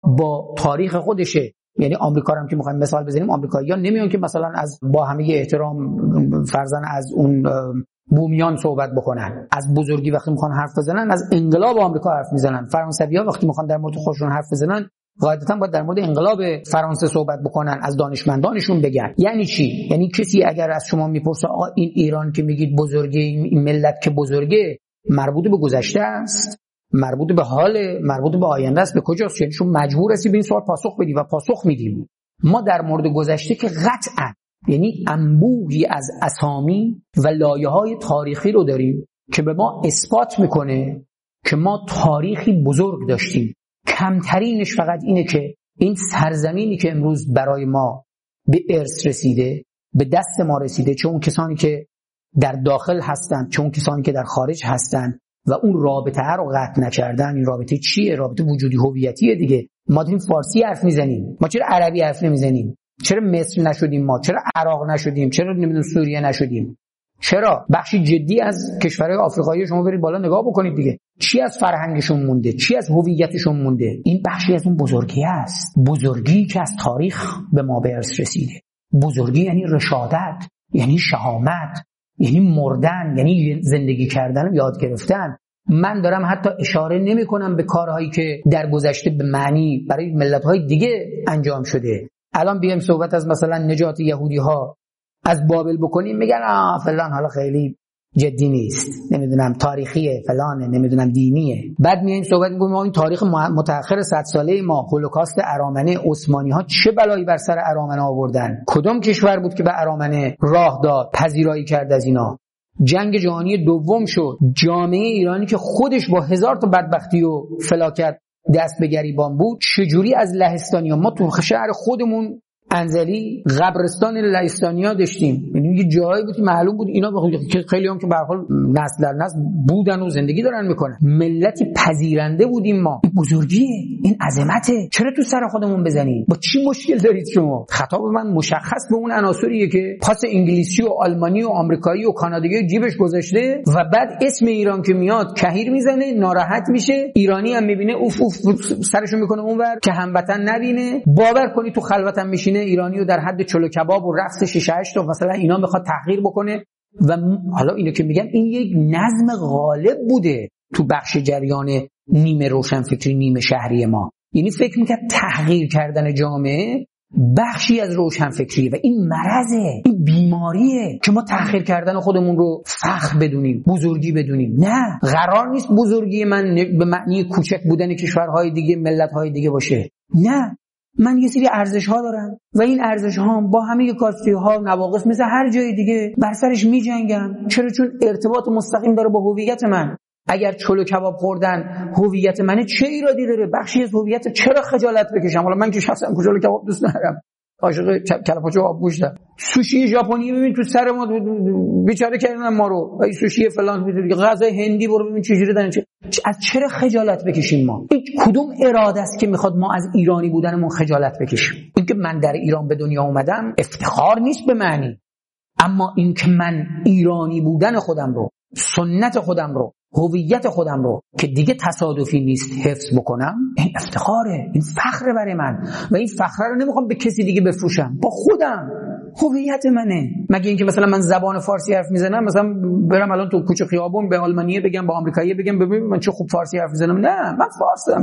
با تاریخ خودشه. یعنی آمریکا رو هم که می‌خوایم مثال بزنیم، آمریکایی‌ها نمیان که مثلا از با همه احترام فرضاً از اون بومیان صحبت بکنن، از بزرگی وقتی میخوان حرف بزنن از انقلاب آمریکا حرف میزنن. فرانسوی‌ها وقتی میخوان در مورد خودشون حرف بزنن قاعدتاً باید در مورد انقلاب فرانسه صحبت بکنن، از دانشمندانشون بگن. یعنی چی؟ یعنی کسی اگر از شما میپرسه آقا این ایران که میگید بزرگه، این ملت که بزرگه، مربوط به گذشته است، مربوط به حال، مربوط به آینده است، به کجاست؟ یعنی شما مجبور هستی به این سوال پاسخ بدی و پاسخ میدیم. ما در مورد گذشته که قطعاً، یعنی انبوهی از اسامی و لایه‌های تاریخی رو داریم که به ما اثبات میکنه که ما تاریخی بزرگ داشتیم. کمترینش فقط اینه که این سرزمینی که امروز برای ما به ارث رسیده، به دست ما رسیده، چه اون کسانی که در داخل هستند چه اون کسانی که در خارج هستند و اون رابطه رو قطع نکردن. این رابطه چیه؟ رابطه وجودی هویتیه دیگه. ما داریم فارسی حرف میزنیم، ما چرا عربی حرف نمیزنیم؟ چرا مصر نشدیم؟ ما چرا عراق نشدیم؟ چرا نمیدونم سوریه نشدیم؟ چرا؟ بخشی جدی از کشورهای آفریقایی شما برید بالا نگاه بکنید دیگه، چی از فرهنگشون مونده، چی از هویتشون مونده؟ این بخشی از اون بزرگی است، بزرگی که از تاریخ به ما به ارث رسیده. بزرگی یعنی رشادت، یعنی شهامت، یعنی مردن، یعنی زندگی کردن و یاد گرفتن. من دارم حتی اشاره نمی کنم به کارهایی که در گذشته به معنی برای ملت‌های دیگه انجام شده. الان بیایم صحبت از مثلا نجات یهودی‌ها از بابل بکنیم، میگن فلان حالا خیلی جدی نیست، نمیدونم تاریخیه، فلانه، نمیدونم دینیه. بعد میایم صحبت می‌کنیم ما این تاریخ متأخر 100 ساله ما، هولوکاست ارامنه، عثمانی‌ها چه بلایی بر سر ارامنه آوردن؟ کدوم کشور بود که به ارامنه راه داد، پذیرایی کرد از اینا؟ جنگ جهانی دوم شد، جامعه ایرانی که خودش با 1000 تا بدبختی و فلاکت دست به گریبان بود، چجوری از لهستانیا، ما تو شهر خودمون انزلی قبرستان لهستانیا داشتیم، یعنی یه جایی بود که معلوم بود اینا خیلی هم که به هر حال نسل در نسل بودن و زندگی دارن میکنن. ملتی پذیرنده بودیم ما. این بزرگیه، این عظمته. چرا تو سر خودمون بزنیم؟ با چی مشکل دارید شما؟ خطاب من مشخص به اون عناصریه که پاس انگلیسی و آلمانی و آمریکایی و کانادایی جیبش گذاشته و بعد اسم ایران که میاد کهیر میزنه، ناراحت میشه. ایرانی هم میبینه اوف اوف سرشو میکنه اونور که هموطن نبینه. باور کنی تو خلوت هم میشینه ایرانیو در حد چلو کباب و رقص 6-8 تا مثلا اینا میخواد تحقیر بکنه. و حالا اینو که میگم این یک نظم غالب بوده تو بخش جریان نیمه روشنفکری نیمه شهری ما. یعنی فکر میکرد تحقیر کردن جامعه بخشی از روشنفکریه و این مرضه، این بیماریه که ما تحقیر کردن خودمون رو فخر بدونیم، بزرگی بدونیم. نه، قرار نیست بزرگی من به معنی کوچک بودن کشورهای دیگه، ملت‌های دیگه باشه. نه، من یه سری ارزش‌ها دارم و این ارزش‌ها با همه کاستی‌ها و نواقص مثل هر جای دیگه بر سرش می‌جنگم. چرا؟ چون ارتباط مستقیم داره با هویت من. اگر چلو کباب خوردن هویت منه، چه ایرادی داره؟ بخشی از هویت. چرا خجالت بکشم؟ حالا من که شخصا چلو کباب دوست ندارم، عاشق کله‌پاچه آبگوشتم. سوشی ژاپنی ببین تو سر ما بیچاره کردن ما رو. این سوشی فلان، غذای هندی برو ببین چجوری دارن. از چرا خجالت بکشیم ما؟ این کدوم اراده است که میخواد ما از ایرانی بودنمون خجالت بکشیم؟ اینکه من در ایران به دنیا اومدم افتخار نیست به معنی، اما اینکه من ایرانی بودن خودم رو، سنت خودم رو، هویت خودم رو که دیگه تصادفی نیست حفظ بکنم، این افتخاره، این فخره برای من و این فخره رو نمیخوام به کسی دیگه بفروشم، با خودم. هویت منه. مگه اینکه مثلا من زبان فارسی حرف میزنم، مثلا برم الان تو کوچه خیابون به آلمانیه بگم، با آمریکایی بگم ببین من چه خوب فارسی حرف میزنم؟ نه، من فارسم،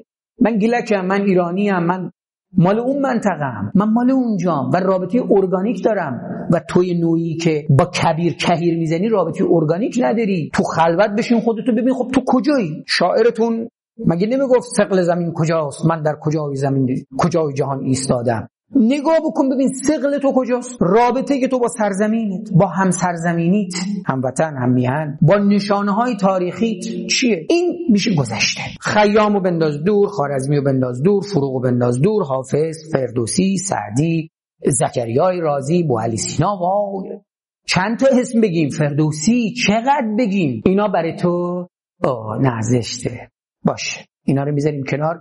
من گیلکم، من ایرانیم، من مال اون منطقه‌ام، من مال اونجام و رابطه ارگانیک دارم. و توی نوعی که با کبیر کهیر میزنی رابطه ارگانیک نداری. تو خلوت بشین خودتو ببین، خب تو کجایی؟ شاعرتون مگه نمیگفت ثقل زمین کجاست؟ من در کجای زمین، کجای جهان ایستادم. نگاه بکن ببین ثقل تو کجاست؟ رابطه که تو با سرزمینت، با هم سرزمینیت، هموطن، هم میهن، با نشانه‌های تاریخیت چیه؟ این میشه گذشته. خیامو بنداز دور، خوارزمیو بنداز دور، فروغو بنداز دور، حافظ، فردوسی، سعدی، زکریای رازی، بوعلی سینا، وای چند تا اسم بگیم، فردوسی چقدر بگیم، اینا برای تو نه زشته. باشه، اینا رو میذاریم کنار.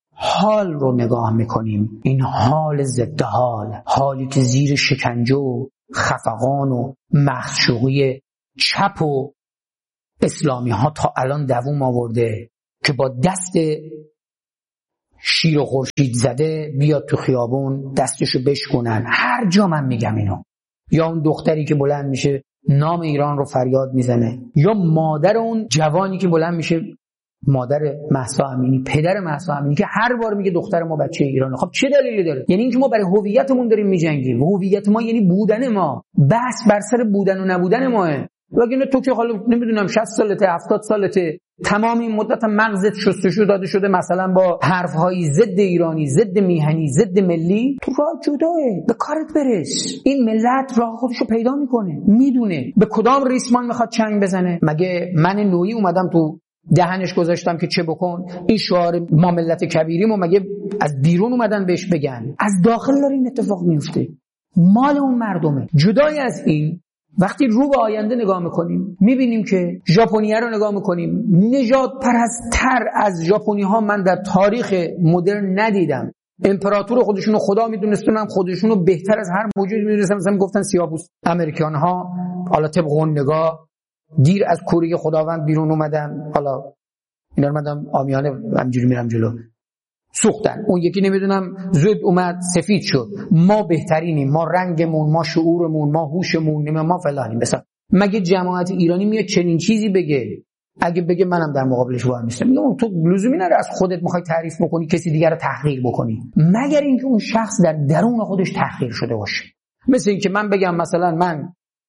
حال رو نگاه میکنیم، این حال ضد حالی که زیر شکنجه و خفقان و مخشوقی چپ و اسلامی ها تا الان دوام آورده، که با دست شیر و خورشید زده بیاد تو خیابون دستشو بشکنن. هر جا من میگم اینو. یا اون دختری که بلند میشه نام ایران رو فریاد میزنه، یا مادر اون جوانی که بلند میشه، مادر مهسا امینی، پدر مهسا امینی که هر بار میگه دختر ما بچه ایرانه. خب چه دلیلی داره؟ یعنی اینکه ما برای هویتمون داریم میجنگیم. هویت ما یعنی بودن ما، بحث بر سر بودن و نبودن ماه. وگرنه تو که حالا نمیدونم 60 سالته 70 سالته تمام این مدت مغزت شستشو داده شده مثلا با حرفهای ضد ایرانی، ضد میهنی، ضد ملی، تو راه جداه، به کارت برس. این ملت راه خودشو پیدا میکنه، میدونه به کدام ریسمان میخواد چنگ بزنه. مگه من نوعی اومدم تو دهنش گذاشتم که چه بکن؟ این شعار ما ملت کبیریم و مگه از بیرون اومدن بهش بگن؟ از داخل داره این اتفاق میفته، مال اون مردمه. جدای از این وقتی رو به آینده نگاه میکنیم میبینیم که ژاپنی‌ها رو نگاه میکنیم، نژاد پرست‌تر از ژاپنی‌ها من در تاریخ مدرن ندیدم. امپراتور خودشونو خدا میدونستن، خودشونو بهتر از هر موجودی میدونستن. مثلا گفتن سیاه‌پوست امریکان‌ها حالا طبق اون نگاه دیر از کوره خداوند بیرون اومدن، حالا اینا رو مدام آمیانه همینجوری میرم جلو، سوختن. اون یکی نمیدونم زود اومد سفید شد. ما بهترینیم، ما رنگمون، ما شعورمون، ما هوشمون، ما فلانیم. مثلا مگه جماعت ایرانی میاد چنین چیزی بگه؟ اگه بگه منم در مقابلش وای میستم. میگم تو لزومی نداره از خودت میخوای تعریف بکنی کسی دیگر رو تحقیر بکنی، مگر اینکه اون شخص در درون خودش تحقیر شده باشه. مثل اینکه من بگم مثلا من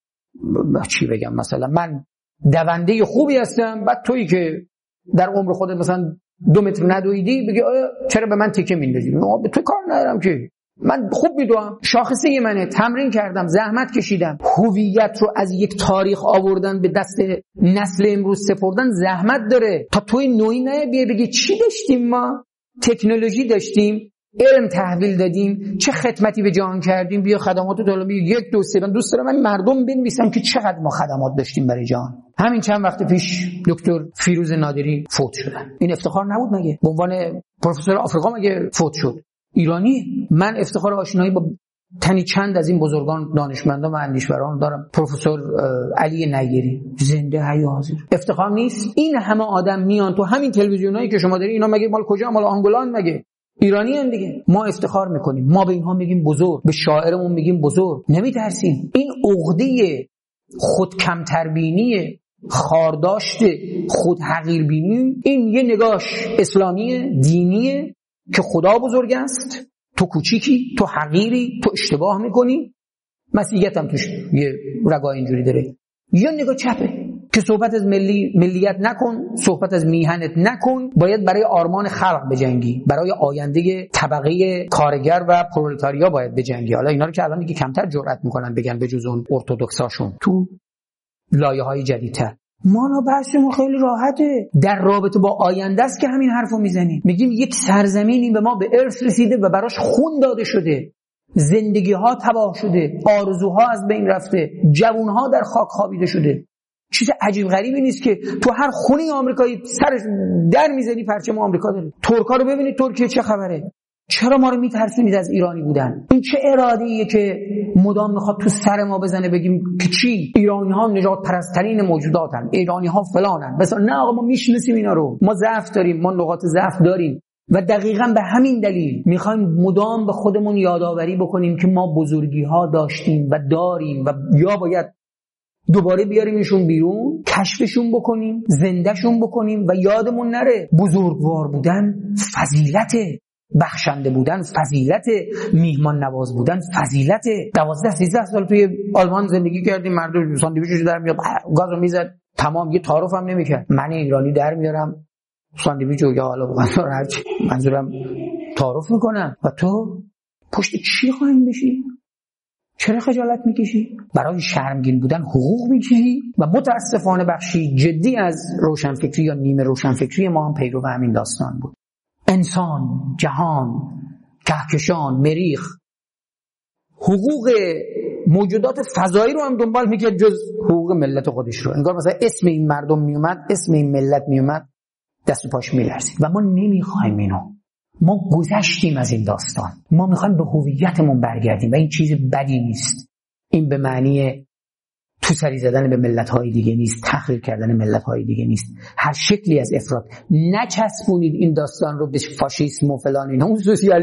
چی بگم، مثلا من دونده خوبی هستم، بعد تویی که در عمر خودت مثلا 2 متر ندویدی بگی چرا به من تکه میندازی؟ به تو کار ندارم که، من خوب میدوام، شاخصه منه، تمرین کردم، زحمت کشیدم. هویت رو از یک تاریخ آوردن به دست نسل امروز سپردن زحمت داره. تا توی نوعی نه بیای بگی چی داشتیم ما؟ تکنولوژی داشتیم، علم تحویل دادیم، چه خدمتی به جهان کردیم، بیا خدمات طالبی 1 2 3. من دوست دارم من مردم بنویسم که چقدر ما خدمات داشتیم برای جهان. همین چند وقت پیش دکتر فیروز نادری فوت شدن. این افتخار نبود مگه؟ به عنوان پروفسور آفریقا مگه فوت شد؟ ایرانی. من افتخار آشنایی با تنی چند از این بزرگان، دانشمندان و اندیشوران دارم. پروفسور علی نیری زنده حی حاضر. افتخار نیست؟ این همه آدم میان تو همین تلویزیونایی که شما داری، اینا مگه مال کجا؟ مال آنگولان مگه؟ ایرانی هم دیگه. ما افتخار میکنیم، ما به اینها میگیم بزرگ، به شاعرمون میگیم بزرگ، نمیترسیم. این عقده خود کمتربینی، خارداشت، خود حقیربینی، این یه نگاش اسلامی دینیه که خدا بزرگ است، تو کوچیکی، تو حقیری، تو اشتباه میکنی. مسیحیت هم توش یه رگاه اینجوری داره. یا نگاه چپه که صحبت از ملیت نکن، صحبت از میهنت نکن، باید برای آرمان خلق بجنگی، برای آینده طبقه کارگر و پرولتاریا باید بجنگی. حالا اینا رو که الان دیگه کمتر جرأت میکنن بگن به جز اون ارتدوکساشون تو لایه‌های جدیدتر. ما بحثمون خیلی راحته، در رابطه با آینده است که همین حرفو میزنیم. میگیم یک سرزمینی به ما به ارث رسیده و براش خون داده شده، زندگی‌ها تباه شده، آرزوها از بین رفته، جوان‌ها در خاک خوابیده شده. چیز عجیب غریبی نیست که تو هر خونه آمریکایی سرش در میزنی پرچم آمریکا داره. ترکا رو ببینید ترکیه چه خبره؟ چرا ما رو میترسونید از ایرانی بودن؟ این چه اراده‌ایه که مدام میخواد تو سر ما بزنه بگیم که چی؟ ایرانی‌ها نجات پرست‌ترین موجوداتن، ایرانی‌ها فلانن. مثلا نه آقا، ما میشناسیم اینا رو، ما ضعف داریم، ما نقاط ضعف داریم و دقیقاً به همین دلیل میخوایم مدام به خودمون یادآوری بکنیم که ما بزرگی‌ها داشتیم و داریم و یا باید دوباره بیاریمشون بیرون، کشفشون بکنیم، زندهشون بکنیم و یادمون نره بزرگوار بودن فضیلته، بخشنده بودن فضیلت، میهمان نواز بودن فضیلت. 12-13 سال توی آلمان زندگی کردیم، مردم ساندویچش در میاد، گازو میزد، تمام، یه تعارف هم نمیکرد. من ایرانی در میارم ساندویچو یا حالا منظورم تعارف میکنم و تو پشت چی خواهیم بشی؟ چرا خجالت میکشی؟ برای شرمگین بودن حقوق میکشی؟ و متاسفانه بخشی جدی از روشنفکری یا نیمه روشنفکری ما هم پیرو همین داستان بود. انسان، جهان، کهکشان، مریخ، حقوق موجودات فضایی رو هم دنبال میکرد جز حقوق ملت خودش رو. انگار مثلا اسم این مردم میومد، اسم این ملت میومد، دست و پاش میلرزید. و ما نمیخوایم اینو. ما گذشتیم از این داستان. ما میخوایم به هویتمون برگردیم و این چیز بدی نیست. این به معنی تو سری زدن به ملت‌های دیگه نیست، تحقیر کردن ملت‌های دیگه نیست، هر شکلی از افراط. نچسبونید این داستان رو به فاشیسم و فلان اینا. اون